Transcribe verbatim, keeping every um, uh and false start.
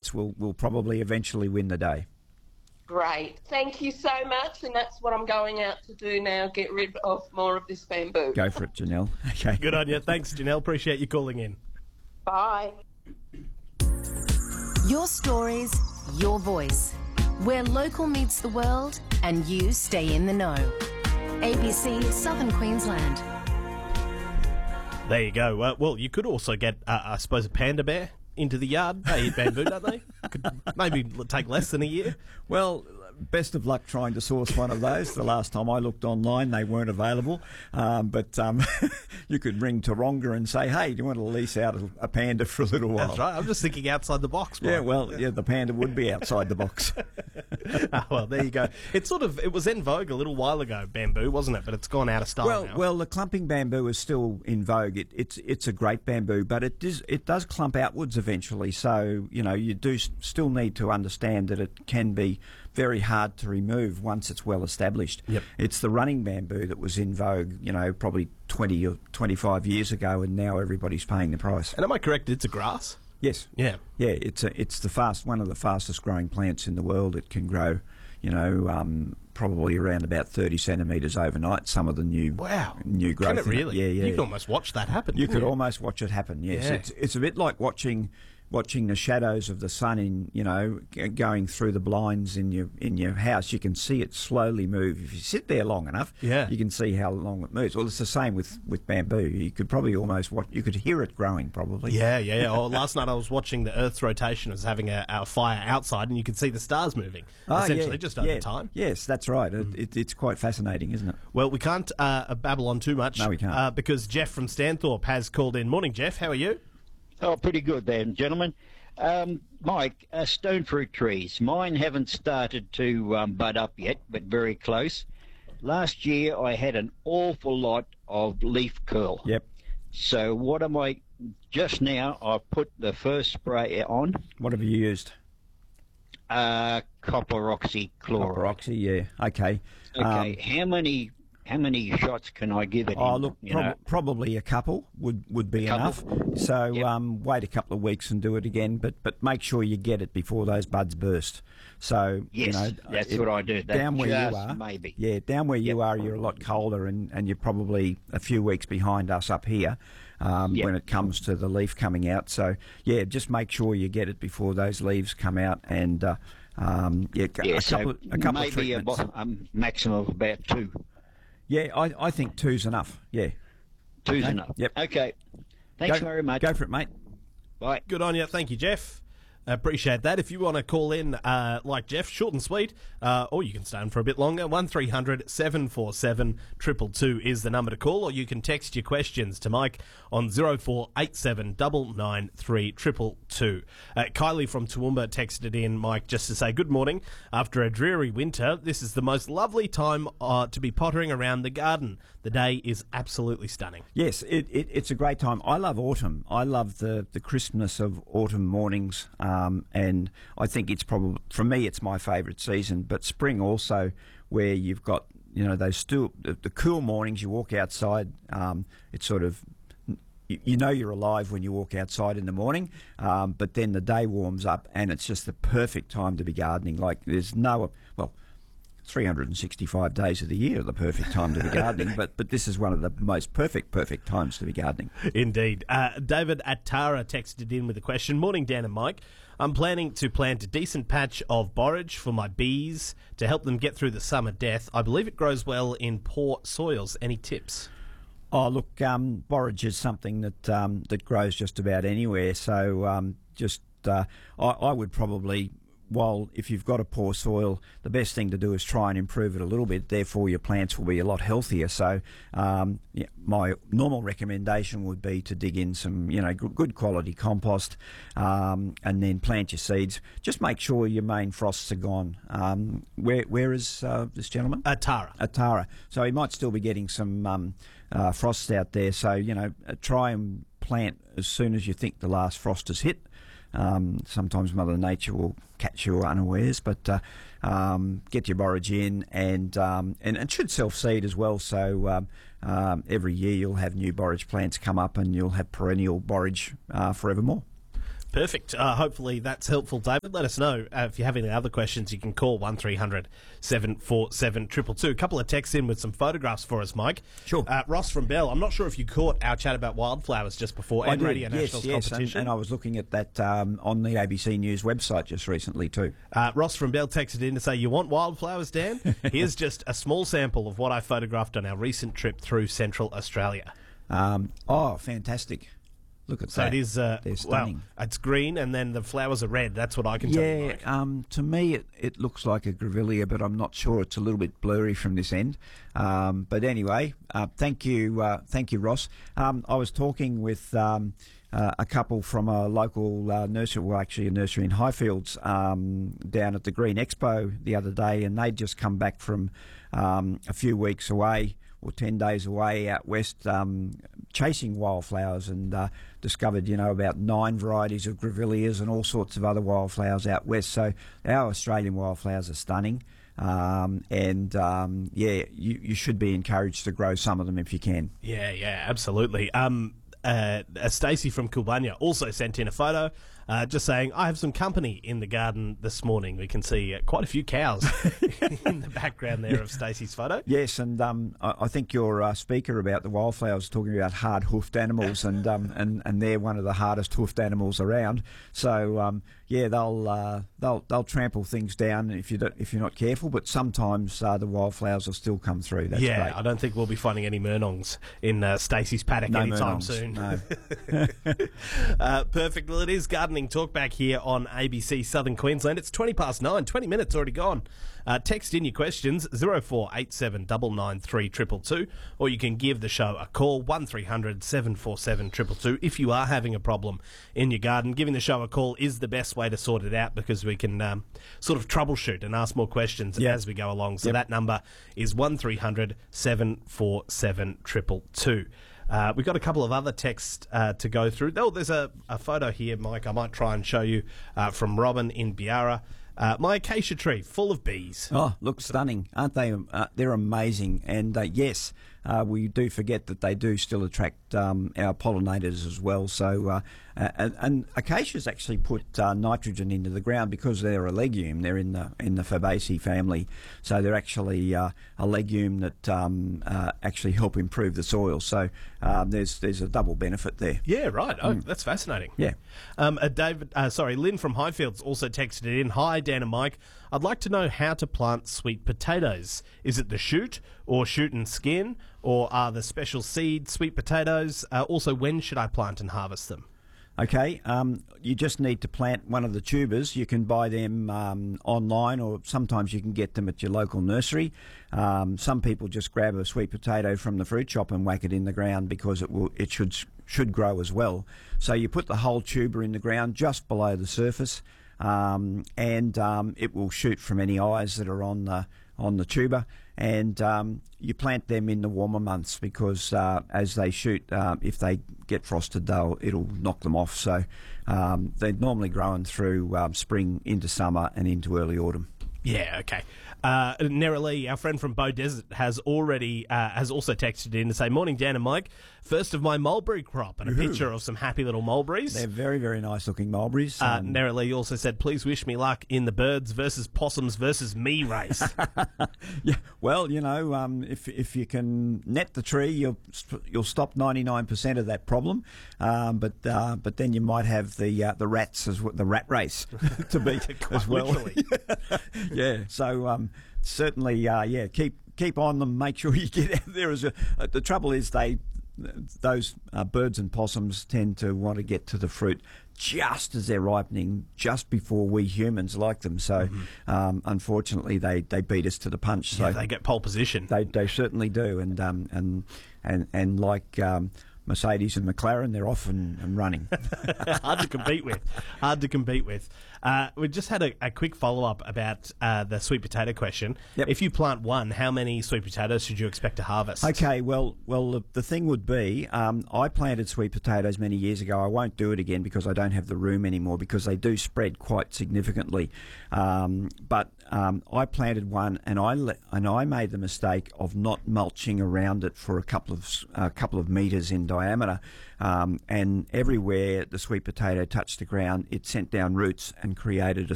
roots will, will probably eventually win the day. Great. Thank you so much, and that's what I'm going out to do now, get rid of more of this bamboo. Go for it, Janelle. Okay. Good on you. Thanks, Janelle. Appreciate you calling in. Bye. Your stories, your voice. Where local meets the world and you stay in the know. A B C Southern Queensland. There you go. Uh, well, you could also get, uh, I suppose, a panda bear into the yard. They eat bamboo, don't they? Could maybe take less than a year. Well, best of luck trying to source one of those. The last time I looked online, they weren't available. Um, but um, you could ring Taronga and say, hey, do you want to lease out a, a panda for a little while? That's right. I'm just thinking outside the box. Mike. Yeah, well, yeah, the panda would be outside the box. Oh, well, there you go. It sort of, it was in vogue a little while ago, bamboo, wasn't it? But it's gone out of style well, now. Well, the clumping bamboo is still in vogue. It, it's it's a great bamboo, but it does it does clump outwards eventually. So you know you do s- still need to understand that it can be very hard to remove once it's well established. Yep. It's the running bamboo that was in vogue, you know, probably twenty or twenty-five years ago, and now everybody's paying the price. And am I correct? It's a grass. Yes. Yeah. Yeah. It's a, it's the fast one of the fastest growing plants in the world. It can grow, you know, um, probably around about thirty centimetres overnight. Some of the new Wow. new growth. Can it in really? Yeah, yeah. You could almost watch that happen. You couldn't could almost watch it happen. Yes. Yeah. It's it's a bit like watching watching the shadows of the sun in you know g- going through the blinds in your in your house. You can see it slowly move. If you sit there long enough, Yeah. you can see how long it moves. Well, it's the same with, with bamboo. You could probably almost watch. You could hear it growing probably. Yeah, yeah, yeah. Oh, last night I was watching the Earth's rotation. I was having a, a fire outside, and you could see the stars moving, Ah, essentially, yeah, just over yeah. time. Yes, that's right. It, it, it's quite fascinating, isn't it? Well, we can't uh, babble on too much. No, we can't. Uh, because Jeff from Stanthorpe has called in. Morning, Jeff. How are you? Oh, pretty good then, gentlemen. Um, Mike, uh, stone fruit trees. Mine haven't started to um, bud up yet, but very close. Last year I had an awful lot of leaf curl. Yep. So what am I... Just now I've put the first spray on, What have you used? uh, copper oxychloride. Copper oxy. Yeah. Okay. Okay, Um, how many how many shots can I give it Oh, in, look, you prob- know? probably a couple would, would be enough. couple? So Yep. um, wait a couple of weeks and do it again, but but make sure you get it before those buds burst. So Yes, you know, that's it- what I do. That down where you just are, maybe. yeah, down where you Yep. are, you're a lot colder, and, and you're probably a few weeks behind us up here um, Yep. when it comes to the leaf coming out. So yeah, just make sure you get it before those leaves come out, and uh, um, yeah, a Yeah, couple, so of- a couple of maybe a treatments. bo- um, maximum of about two. Yeah, I, I think two's enough. Yeah, Two's Okay. enough. Yep. Okay. Thanks go, very much. Go for it, mate. Bye. Good on you. Thank you, Jeff. Appreciate that. If you want to call in uh, like Jeff, short and sweet, uh, or you can stay on for a bit longer, one three hundred seven four seven two two two is the number to call, or you can text your questions to Mike on zero four eight seven nine nine three two two two. Uh, Kylie from Toowoomba texted in, Mike, just to say good morning. After a dreary winter, this is the most lovely time uh, to be pottering around the garden. The day is absolutely stunning. Yes, it, it, it's a great time. I love autumn. I love the, the crispness of autumn mornings, um, and I think it's probably, for me, it's my favourite season. But spring also, where you've got, you know, those still the, the cool mornings. You walk outside. Um, it's sort of, you, you know, you're alive when you walk outside in the morning. Um, but then the day warms up, and it's just the perfect time to be gardening. Like there's no, well, three hundred sixty-five days of the year are the perfect time to be gardening, but but this is one of the most perfect, perfect times to be gardening. Indeed. Uh, David at Tara texted in with a question. Morning, Dan and Mike. I'm planning to plant a decent patch of borage for my bees to help them get through the summer death. I believe it grows well in poor soils. Any tips? Oh, look, um, borage is something that um, that grows just about anywhere, so um, just uh, I, I would probably... While if you've got a poor soil, the best thing to do is try and improve it a little bit. Therefore, your plants will be a lot healthier. So, um, yeah, my normal recommendation would be to dig in some, you know, good, good quality compost, um, and then plant your seeds. Just make sure your main frosts are gone. Um, where where is uh, this gentleman? At Tara. At Tara. So he might still be getting some um, uh, frosts out there. So you know, uh, try and plant as soon as you think the last frost has hit. Um, sometimes Mother Nature will catch you unawares, but uh, um, get your borage in, and um, and it should self-seed as well. So um, um, every year you'll have new borage plants come up, and you'll have perennial borage uh, forevermore. Perfect. Uh, hopefully that's helpful, David. Let us know uh, if you have any other questions. You can call one three hundred seven four seven two two two. A couple of texts in with some photographs for us, Mike. Sure. Uh, Ross from Bell. I'm not sure if you caught our chat about wildflowers just before I and did, Radio yes, Nationals yes, and, competition. and I was looking at that um, on the A B C News website just recently too. Uh, Ross from Bell texted in to say, you want wildflowers, Dan? Here's just a small sample of what I photographed on our recent trip through Central Australia. Um, oh, fantastic. Look at So that. it is, uh, They're well, stunning. it's green and then the flowers are red. That's what I can tell you, Yeah, Mike. um, to me it, it looks like a grevillea, but I'm not sure. It's a little bit blurry from this end. Um, but anyway, uh, thank you, uh, thank you, Ross. Um, I was talking with um, uh, a couple from a local uh, nursery, well, actually a nursery in Highfields, um, down at the Green Expo the other day, and they'd just come back from um, a few weeks away, or ten days away out west, um, chasing wildflowers, and uh, discovered, you know, about nine varieties of grevilleas and all sorts of other wildflowers out west. So our Australian wildflowers are stunning, um, and um, yeah, you, you should be encouraged to grow some of them if you can. Yeah, yeah, absolutely. Um, uh, uh, Stacey from Kulbanya also sent in a photo, uh, just saying, I have some company in the garden this morning. We can see uh, quite a few cows in the background there of Stacey's photo. Yes, and um, I, I think your uh, speaker about the wildflowers was talking about hard-hoofed animals, and um, and and they're one of the hardest-hoofed animals around. So um, yeah, they'll uh, they'll they'll trample things down if you don't, if you're not careful. But sometimes uh, the wildflowers will still come through. That's yeah, great. I don't think we'll be finding any murnongs in uh, Stacey's paddock No anytime murnongs, soon. no. uh, perfect. Well, it is Gardening Talk back here on A B C Southern Queensland. It's twenty past nine. twenty minutes already gone. Uh, text in your questions, zero four eight seven nine nine three two two two, or you can give the show a call, one three hundred seven four seven two two two. If you are having a problem in your garden, giving the show a call is the best way to sort it out, because we can um, sort of troubleshoot and ask more questions Yep. as we go along. So Yep. that number is one three hundred seven four seven two two two. Uh, we've got a couple of other texts uh, to go through. Oh, there's a, a photo here, Mike, I might try and show you, uh, from Robin in Biara. Uh, my acacia tree full of bees. Oh, look, stunning, aren't they? Uh, they're amazing. And uh, yes, uh, we do forget that they do still attract um, our pollinators as well. So, uh, and, and acacias actually put uh, nitrogen into the ground because they're a legume. They're in the in the Fabaceae family, so they're actually uh, a legume that um, uh, actually help improve the soil. So um, there's there's a double benefit there. Yeah, right. Oh, that's fascinating. Yeah. Um, uh, David, uh, sorry, Lynn from Highfields also texted it in. Hi, Dan and Mike. I'd like to know how to plant sweet potatoes. Is it the shoot or shoot and skin, or are the special seed sweet potatoes? Uh, also, when should I plant and harvest them? Okay, um, you just need to plant one of the tubers. You can buy them um, online, or sometimes you can get them at your local nursery. Um, some people just grab a sweet potato from the fruit shop and whack it in the ground because it will it should should grow as well. So you put the whole tuber in the ground just below the surface, um, and um, it will shoot from any eyes that are on the on the tuber. And um, you plant them in the warmer months because uh, as they shoot, uh, if they get frosted, they'll it'll knock them off. So um, they're normally growing through um, spring into summer and into early autumn. Yeah, okay. Uh, Nerali, our friend from Bow Desert, has already uh, has also texted in to say, "Morning, Dan and Mike. First of my mulberry crop," and a Woohoo. picture of some happy little mulberries. They're very, very nice looking mulberries. Uh, Um, Nerali also said, "Please wish me luck in the birds versus possums versus me race." yeah, well, you know, um, if if you can net the tree, you'll st- you'll stop ninety-nine percent of that problem. Um, but uh, but then you might have the uh, the rats as w- the rat race to beat as well. Literally. Yeah, so um, certainly, uh, yeah, keep keep on them. Make sure you get out there. As a, uh, the trouble is, they those uh, birds and possums tend to want to get to the fruit just as they're ripening, just before we humans like them. So, mm-hmm. um, unfortunately, they, they beat us to the punch. So Yeah, they get pole position. they they certainly do, and um, and and and like. Um, Mercedes and McLaren, they're off and, and running. Hard to compete with. Hard to compete with. Uh, we just had a, a quick follow-up about uh, the sweet potato question. Yep. If you plant one, how many sweet potatoes should you expect to harvest? Okay, well, well, the, the thing would be, um, I planted sweet potatoes many years ago. I won't do it again because I don't have the room anymore because they do spread quite significantly. Um, but um, I planted one, and I le- and I made the mistake of not mulching around it for a couple of a couple of meters in diameter. diameter, um, and everywhere the sweet potato touched the ground, it sent down roots and created a